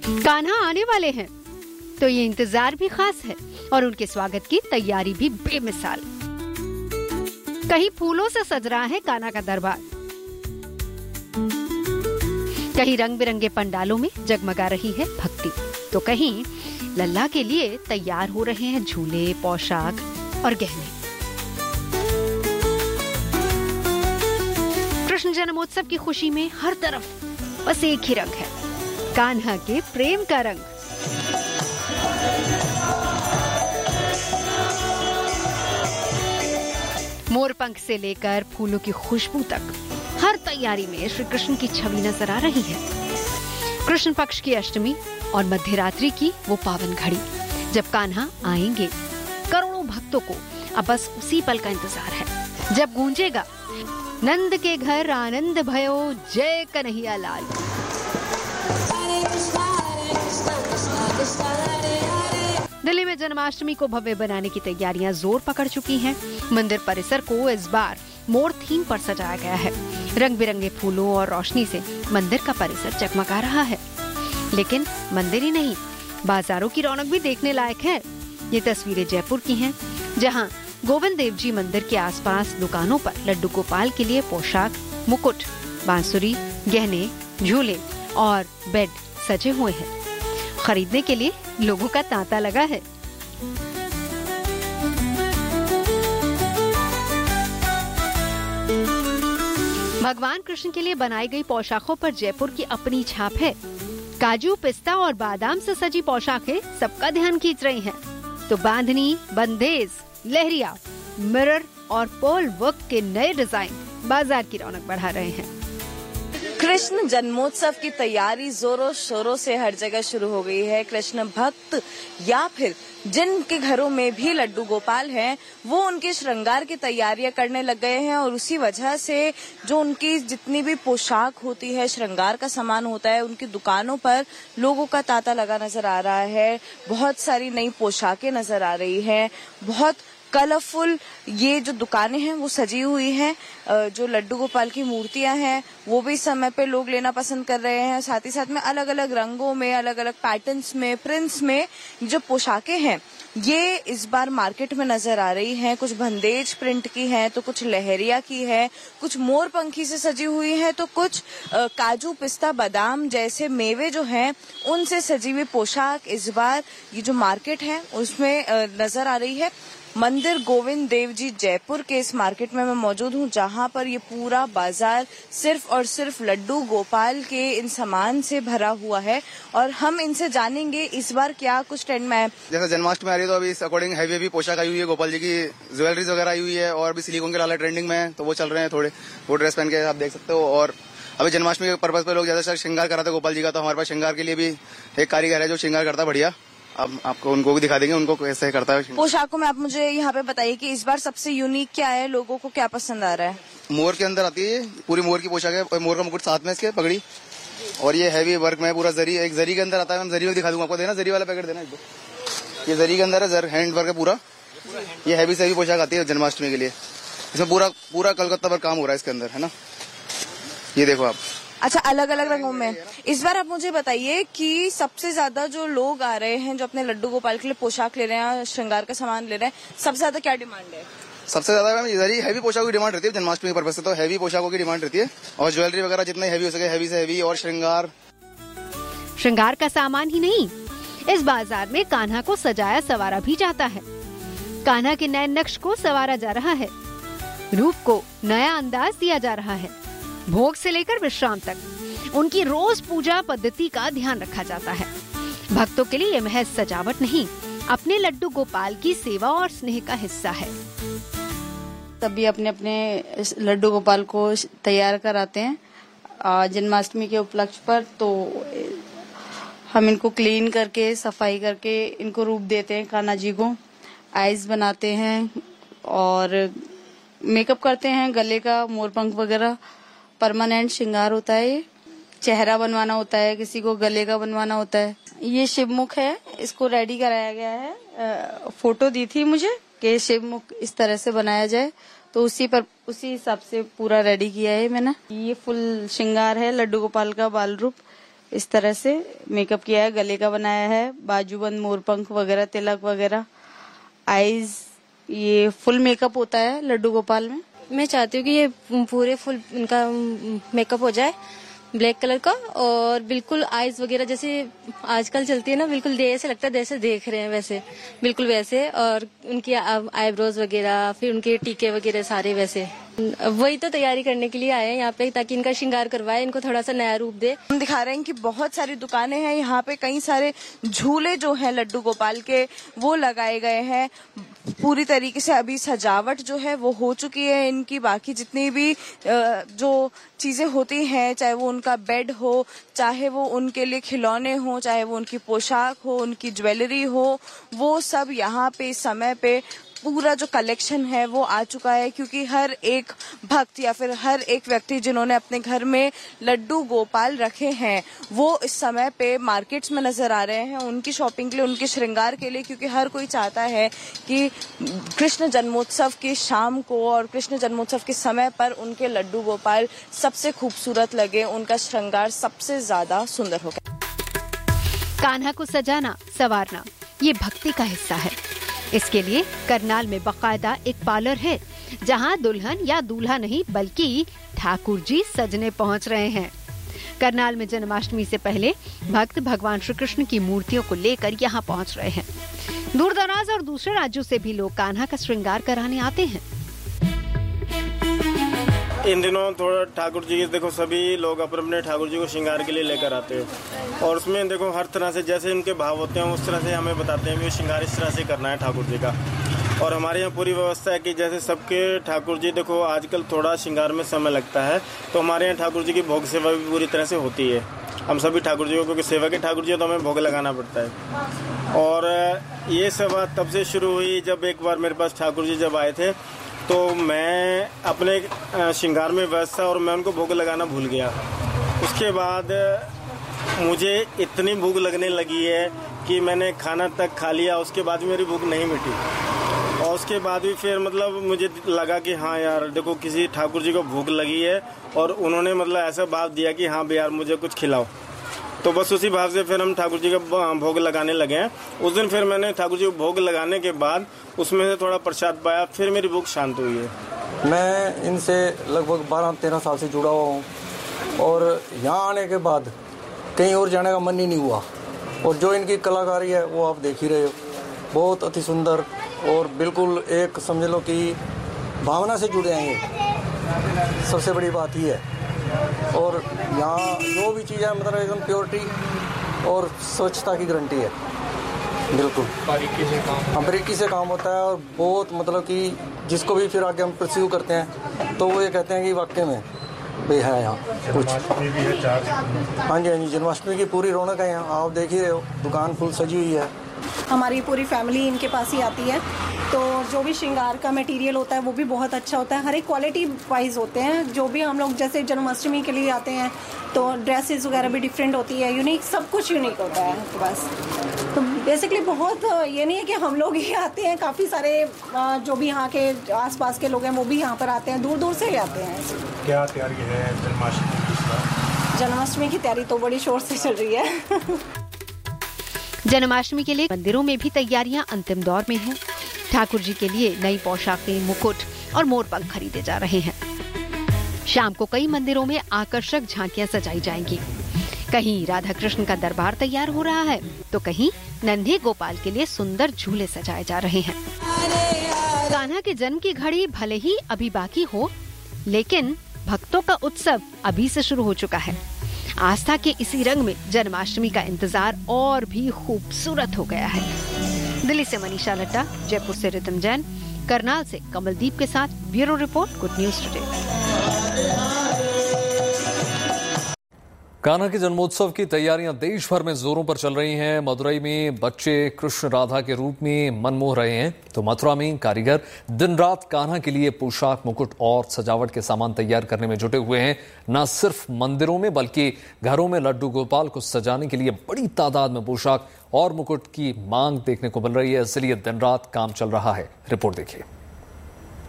कान्हा आने वाले हैं तो ये इंतजार भी खास है और उनके स्वागत की तैयारी भी बेमिसाल। कहीं फूलों से सज रहा है कान्हा का दरबार, कहीं रंग बिरंगे पंडालों में जगमगा रही है भक्ति, तो कहीं लल्ला के लिए तैयार हो रहे हैं झूले, पोशाक और गहने। कृष्ण जन्मोत्सव की खुशी में हर तरफ बस एक ही रंग है, कान्हा के प्रेम का रंग। मोरपंख से लेकर फूलों की खुशबू तक हर तैयारी में श्री कृष्ण की छवि नजर आ रही है। कृष्ण पक्ष की अष्टमी और मध्यरात्रि की वो पावन घड़ी जब कान्हा आएंगे, करोड़ों भक्तों को अब बस उसी पल का इंतजार है जब गूंजेगा नंद के घर आनंद भयो जय कन्हैया लाल। दिल्ली में जन्माष्टमी को भव्य बनाने की तैयारियां जोर पकड़ चुकी हैं। मंदिर परिसर को इस बार मोर थीम पर सजाया गया है। रंग बिरंगे फूलों और रोशनी से मंदिर का परिसर जगमगा रहा है। लेकिन मंदिर ही नहीं, बाजारों की रौनक भी देखने लायक है। ये तस्वीरें जयपुर की हैं, जहां गोविंद देव जी मंदिर के आसपास दुकानों पर लड्डू गोपाल के लिए पोशाक, मुकुट, बांसुरी, गहने, झूले और बेड सजे हुए हैं। खरीदने के लिए लोगों का तांता लगा है। भगवान कृष्ण के लिए बनाई गई पोशाकों पर जयपुर की अपनी छाप है। काजू, पिस्ता और बादाम से सजी पोशाकें सबका ध्यान खींच रही हैं। तो बांधनी, बंदेज, लहरिया, मिरर और पर्ल वर्क के नए डिजाइन बाजार की रौनक बढ़ा रहे हैं। कृष्ण जन्मोत्सव की तैयारी जोरों शोरों से हर जगह शुरू हो गई है। कृष्ण भक्त या फिर जिनके घरों में भी लड्डू गोपाल हैं, वो उनके श्रृंगार की तैयारियां करने लग गए हैं और उसी वजह से जो उनकी जितनी भी पोशाक होती है, श्रृंगार का सामान होता है, उनकी दुकानों पर लोगों का तांता लगा नजर आ रहा है। बहुत सारी नई पोशाकें नजर आ रही हैं, बहुत कलरफुल ये जो दुकानें हैं वो सजी हुई हैं। जो लड्डू गोपाल की मूर्तियां हैं वो भी समय पे लोग लेना पसंद कर रहे हैं। साथ ही साथ में अलग अलग रंगों में, अलग अलग पैटर्न्स में, प्रिंट्स में जो पोशाकें हैं ये इस बार मार्केट में नजर आ रही हैं। कुछ बंदेज प्रिंट की हैं, तो कुछ लहरिया की है, कुछ मोर पंखी से सजी हुई है, तो कुछ काजू, पिस्ता, बादाम जैसे मेवे जो हैं उनसे सजी हुई पोशाक इस बार ये जो मार्केट है उसमें नजर आ रही है। मंदिर गोविंद देव जी जयपुर के इस मार्केट में मैं मौजूद हूँ, जहाँ पर ये पूरा बाजार सिर्फ और सिर्फ लड्डू गोपाल के इन सामान से भरा हुआ है और हम इनसे जानेंगे इस बार क्या कुछ ट्रेंड में है। जैसे जन्माष्टमी आ रही है तो अभी इस अकॉर्डिंग हैवी पोशाक आई हुई है, गोपाल जी की ज्वेलरीज वगैरह आई हुई है और भी सिलिकॉन के लाला ट्रेंडिंग में है, तो वो चल रहे हैं थोड़े, वो ड्रेस पहन के आप देख सकते हो। और अभी जन्माष्टमी के पर्पज पे लोग ज्यादातर श्रृंगार कराते गोपाल जी का, तो हमारे पास श्रृंगार के लिए भी एक कारीगर है जो श्रृंगार करता है बढ़िया। अब आपको उनको भी दिखा देंगे उनको कैसे करता है पोशाकों में। आप मुझे यहाँ पे बताइए कि इस बार सबसे यूनिक क्या है, लोगों को क्या पसंद आ रहा है? मोर के अंदर आती है, पूरी मोर की पोशाक है, मोर का मुकुट साथ में इसके पगड़ी, और ये हैवी वर्क में पूरा जरी, एक जरी के अंदर आता है। मैं जरी में दिखा दूंगा आपको, देना जरी वाला पैकेट देना। ये जरी के अंदर है, जर हैंड वर्क है पूरा। ये हैवी से हैवी पोशाक आती है जन्माष्टमी के लिए। इसमें पूरा कलकत्ता पर काम हो रहा है इसके अंदर, है ना। ये देखो आप। अच्छा, अलग अलग रंगों में। इस बार आप मुझे बताइए कि सबसे ज्यादा जो लोग आ रहे हैं जो अपने लड्डू गोपाल के लिए पोशाक ले रहे हैं, श्रृंगार का सामान ले रहे हैं, सबसे ज्यादा क्या डिमांड है? सबसे ज्यादा मैम इधर ही हैवी पोशाकों की डिमांड रहती है जन्माष्टमी के पर्पज से, तो हैवी पोशाकों की डिमांड रहती है और ज्वेलरी वगैरह जितना हैवी हो सके हैवी से हैवी। और श्रृंगार का सामान ही नहीं, इस बाजार में कान्हा को सजाया सवारा भी जाता है। कान्हा के नए नक्श को सवारा जा रहा है, रूप को नया अंदाज दिया जा रहा है। भोग से लेकर विश्राम तक उनकी रोज पूजा पद्धति का ध्यान रखा जाता है। भक्तों के लिए ये महज सजावट नहीं, अपने लड्डू गोपाल की सेवा और स्नेह का हिस्सा है। तभी अपने अपने लड्डू गोपाल को तैयार कराते हैं जन्माष्टमी के उपलक्ष्य पर, तो हम इनको क्लीन करके, सफाई करके इनको रूप देते हैं। कान्हा जी को आइज बनाते हैं और मेकअप करते हैं, गले का मोरपंख वगैरह परमानेंट श्रृंगार होता है। ये चेहरा बनवाना होता है, किसी को गले का बनवाना होता है। ये शिवमुख है, इसको रेडी कराया गया है। फोटो दी थी मुझे कि शिवमुख इस तरह से बनाया जाए, तो उसी हिसाब से पूरा रेडी किया है मैंने। ये फुल श्रृंगार है लड्डू गोपाल का बाल रूप, इस तरह से मेकअप किया है, गले का बनाया है, बाजूबंद, मोरपंख वगैरह, तिलक वगैरह, आईज, ये फुल मेकअप होता है लड्डू गोपाल में। मैं चाहती हूँ कि ये पूरे फुल इनका मेकअप हो जाए ब्लैक कलर का, और बिल्कुल आईज वगैरह जैसे आजकल चलती है ना, बिल्कुल ऐसे लगता है जैसे देख रहे हैं वैसे, बिल्कुल वैसे, और उनकी आईब्रोज वगैरह, फिर उनके टीके वगैरह सारे वैसे। वही तो तैयारी करने के लिए आए हैं यहाँ पे, ताकि इनका श्रृंगार करवाए, इनको थोड़ा सा नया रूप दे। हम दिखा रहे हैं कि बहुत सारी दुकानें हैं यहाँ पे, कई सारे झूले जो हैं लड्डू गोपाल के वो लगाए गए हैं। पूरी तरीके से अभी सजावट जो है वो हो चुकी है इनकी। बाकी जितनी भी जो चीजें होती हैं, चाहे वो उनका बेड हो, चाहे वो उनके लिए खिलौने हो, चाहे वो उनकी पोशाक हो, उनकी ज्वेलरी हो, वो सब यहाँ पे इस समय पे पूरा जो कलेक्शन है वो आ चुका है। क्योंकि हर एक भक्त या फिर हर एक व्यक्ति जिन्होंने अपने घर में लड्डू गोपाल रखे हैं वो इस समय पे मार्केट्स में नजर आ रहे हैं उनकी शॉपिंग के लिए, उनके श्रृंगार के लिए। क्योंकि हर कोई चाहता है कि कृष्ण जन्मोत्सव की शाम को और कृष्ण जन्मोत्सव के समय पर उनके लड्डू गोपाल सबसे खूबसूरत लगे, उनका श्रृंगार सबसे ज्यादा सुंदर हो। कान्हा को सजाना संवारना ये भक्ति का हिस्सा है। इसके लिए करनाल में बाकायदा एक पार्लर है जहां दुल्हन या दूल्हा नहीं बल्कि ठाकुर जी सजने पहुंच रहे हैं। करनाल में जन्माष्टमी से पहले भक्त भगवान श्री कृष्ण की मूर्तियों को लेकर यहां पहुंच रहे हैं। दूर दराज और दूसरे राज्यों से भी लोग कान्हा का श्रृंगार कराने आते हैं। इन दिनों थोड़ा ठाकुर जी के देखो सभी लोग अपने ठाकुर जी को श्रृंगार के लिए लेकर आते हैं, और उसमें देखो हर तरह से जैसे उनके भाव होते हैं उस तरह से हमें बताते हैं कि श्रृंगार इस तरह से करना है ठाकुर जी का। और हमारे यहाँ पूरी व्यवस्था है कि जैसे सबके ठाकुर जी देखो आजकल थोड़ा श्रृंगार में समय लगता है, तो हमारे यहाँ ठाकुर जी की भोग सेवा भी पूरी तरह से होती है। हम सभी ठाकुर जी को, क्योंकि सेवा के ठाकुर जी तो हमें भोग लगाना पड़ता है। और ये सेवा तब से शुरू हुई जब एक बार मेरे पास ठाकुर जी जब आए थे, तो मैं अपने श्रृंगार में व्यस्त था और मैं उनको भोग लगाना भूल गया। उसके बाद मुझे इतनी भूख लगने लगी है कि मैंने खाना तक खा लिया, उसके बाद भी मेरी भूख नहीं मिटी। और उसके बाद भी फिर मतलब मुझे लगा कि हाँ यार देखो किसी ठाकुर जी को भूख लगी है और उन्होंने मतलब ऐसा भाव दिया कि हाँ यार मुझे कुछ खिलाओ। तो बस उसी भाव से फिर हम ठाकुर जी का भोग लगाने लगे हैं। उस दिन फिर मैंने ठाकुर जी को भोग लगाने के बाद उसमें से थोड़ा प्रसाद पाया, फिर मेरी भूख शांत हुई है। मैं इनसे लगभग 12-13 साल से जुड़ा हुआ हूँ, और यहाँ आने के बाद कहीं और जाने का मन ही नहीं हुआ। और जो इनकी कलाकारी है वो आप देख ही रहे हो, बहुत अति सुंदर, और बिल्कुल एक समझ लो कि भावना से जुड़े हैं ये, सबसे बड़ी बात ये है। और यहाँ जो भी चीज़ है मतलब एकदम प्योरिटी और स्वच्छता की गारंटी है, बिल्कुल बारीकी से काम होता है। और बहुत मतलब कि जिसको भी फिर आगे हम परस्यू करते हैं तो वो ये कहते हैं कि वाकई में भाई है यहाँ कुछ। हाँ जी, जन्माष्टमी की पूरी रौनक है यहाँ, आप देख ही रहे हो, दुकान फुल सजी हुई है। हमारी पूरी फैमिली इनके पास ही आती है, तो जो भी श्रृंगार का मटेरियल होता है वो भी बहुत अच्छा होता है, हर एक क्वालिटी वाइज होते हैं। जो भी हम लोग जैसे जन्माष्टमी के लिए आते हैं तो ड्रेसेस वगैरह भी डिफरेंट होती है, यूनिक, सब कुछ यूनिक होता है आपके पास। तो बेसिकली बहुत ये नहीं है कि हम लोग ही आते हैं, काफ़ी सारे जो भी यहाँ के आसपास के लोग हैं वो भी यहाँ पर आते हैं, दूर दूर से ही आते हैं। क्या तैयारी है जन्माष्टमी की? जन्माष्टमी की तैयारी तो बड़ी शोर से चल रही है। जन्माष्टमी के लिए मंदिरों में भी तैयारियां अंतिम दौर में हैं। ठाकुर जी के लिए नई पोशाकें, मुकुट और मोरपंख खरीदे जा रहे हैं। शाम को कई मंदिरों में आकर्षक झांकियां सजाई जाएंगी। कहीं राधा कृष्ण का दरबार तैयार हो रहा है तो कहीं नन्हे गोपाल के लिए सुंदर झूले सजाए जा रहे हैं। कान्हा के जन्म की घड़ी भले ही अभी बाकी हो, लेकिन भक्तों का उत्सव अभी से शुरू हो चुका है। आस्था के इसी रंग में जन्माष्टमी का इंतजार और भी खूबसूरत हो गया है। दिल्ली से मनीषा लड्डा, जयपुर से रितम जैन, करनाल से कमलदीप के साथ bureau report, good news today. Kanha के जन्मोत्सव की तैयारियां देश भर में जोरों पर चल रही हैं। मदुरई में बच्चे कृष्ण राधा के रूप में मनमोह रहे हैं, तो मथुरा में कारीगर दिन रात कान्हा के लिए पोशाक, मुकुट और सजावट के सामान तैयार करने में जुटे हुए हैं। न सिर्फ मंदिरों में बल्कि घरों में लड्डू गोपाल को सजाने के लिए बड़ी तादाद में पोशाक और मुकुट की मांग देखने को मिल रही है, इसलिए दिन रात काम चल रहा है। रिपोर्ट देखिए।